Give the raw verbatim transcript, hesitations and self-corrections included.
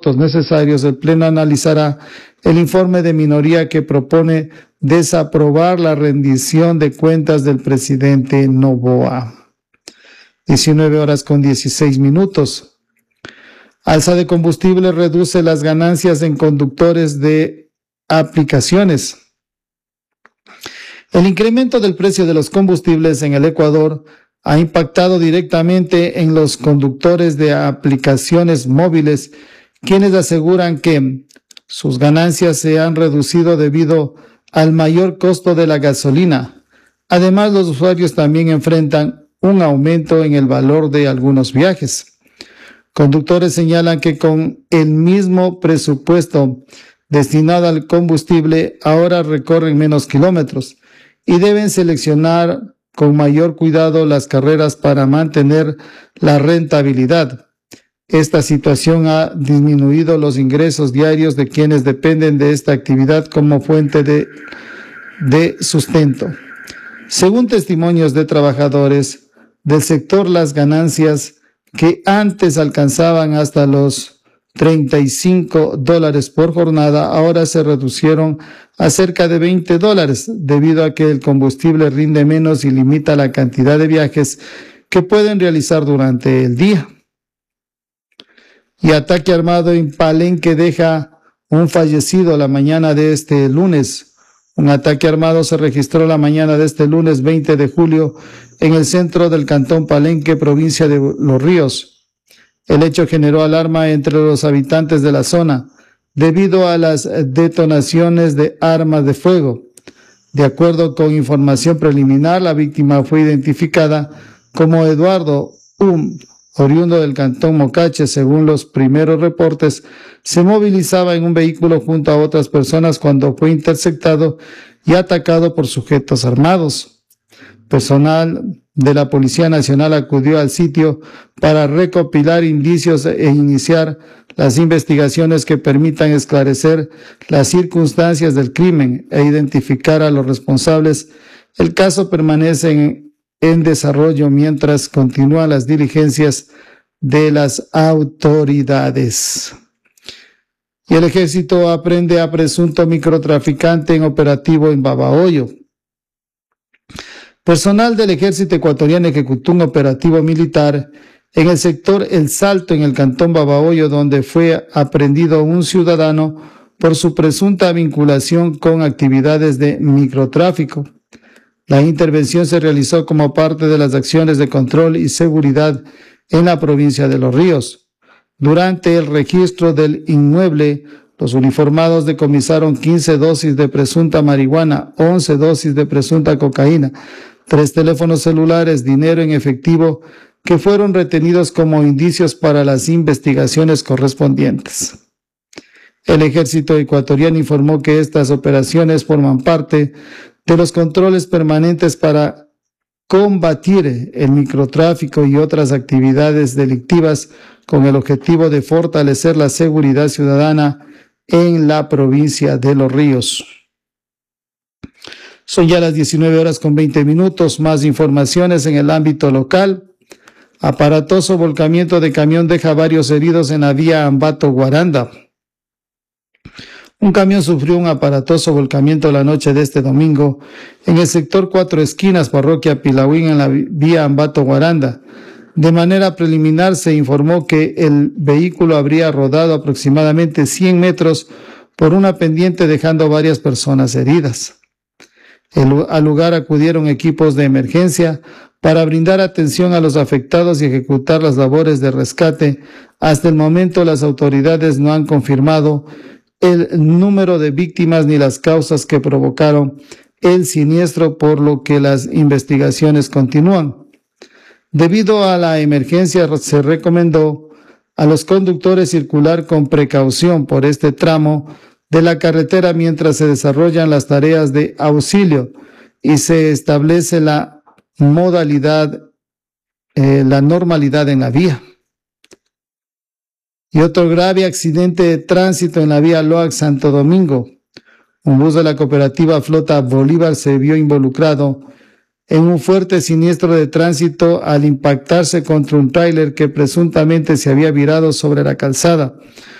votos necesarios, el Pleno analizará el informe de minoría que propone desaprobar la rendición de cuentas del presidente Noboa. diecinueve horas con dieciséis minutos. Alza de combustible reduce las ganancias en conductores de aplicaciones. El incremento del precio de los combustibles en el Ecuador ha impactado directamente en los conductores de aplicaciones móviles, quienes aseguran que sus ganancias se han reducido debido al mayor costo de la gasolina. Además, los usuarios también enfrentan un aumento en el valor de algunos viajes. Conductores señalan que con el mismo presupuesto destinado al combustible, ahora recorren menos kilómetros y deben seleccionar con mayor cuidado las carreras para mantener la rentabilidad. Esta situación ha disminuido los ingresos diarios de quienes dependen de esta actividad como fuente de, de sustento. Según testimonios de trabajadores del sector, las ganancias que antes alcanzaban hasta los treinta y cinco dólares por jornada, ahora se reducieron a cerca de veinte dólares, debido a que el combustible rinde menos y limita la cantidad de viajes que pueden realizar durante el día. Y ataque armado en Palenque deja un fallecido la mañana de este lunes. Un ataque armado se registró la mañana de este lunes veinte de julio en el centro del cantón Palenque, provincia de Los Ríos. El hecho generó alarma entre los habitantes de la zona debido a las detonaciones de armas de fuego. De acuerdo con información preliminar, la víctima fue identificada como Eduardo Um, oriundo del cantón Mocache. Según los primeros reportes, se movilizaba en un vehículo junto a otras personas cuando fue interceptado y atacado por sujetos armados. Personal de la Policía Nacional acudió al sitio para recopilar indicios e iniciar las investigaciones que permitan esclarecer las circunstancias del crimen e identificar a los responsables. El caso permanece en, en desarrollo mientras continúan las diligencias de las autoridades. Y el ejército aprende a presunto microtraficante en operativo en Babahoyo. Personal del ejército ecuatoriano ejecutó un operativo militar en el sector El Salto, en el cantón Babahoyo, donde fue aprehendido un ciudadano por su presunta vinculación con actividades de microtráfico. La intervención se realizó como parte de las acciones de control y seguridad en la provincia de Los Ríos. Durante el registro del inmueble, los uniformados decomisaron quince dosis de presunta marihuana, once dosis de presunta cocaína, tres teléfonos celulares, dinero en efectivo, que fueron retenidos como indicios para las investigaciones correspondientes. El ejército ecuatoriano informó que estas operaciones forman parte de los controles permanentes para combatir el microtráfico y otras actividades delictivas con el objetivo de fortalecer la seguridad ciudadana en la provincia de Los Ríos. Son ya las diecinueve horas con veinte minutos. Más informaciones en el ámbito local. Aparatoso volcamiento de camión deja varios heridos en la vía Ambato-Guaranda. Un camión sufrió un aparatoso volcamiento la noche de este domingo en el sector Cuatro Esquinas, parroquia Pilauín, en la vía Ambato-Guaranda. De manera preliminar se informó que el vehículo habría rodado aproximadamente cien metros por una pendiente, dejando varias personas heridas. El, al lugar acudieron equipos de emergencia para brindar atención a los afectados y ejecutar las labores de rescate. Hasta el momento, las autoridades no han confirmado el número de víctimas ni las causas que provocaron el siniestro, por lo que las investigaciones continúan. Debido a la emergencia, se recomendó a los conductores circular con precaución por este tramo de la carretera mientras se desarrollan las tareas de auxilio y se establece la modalidad, eh, la normalidad en la vía. Y otro grave accidente de tránsito en la vía Loac Santo Domingo. Un bus de la cooperativa Flota Bolívar se vio involucrado en un fuerte siniestro de tránsito al impactarse contra un tráiler que presuntamente se había virado sobre la calzada.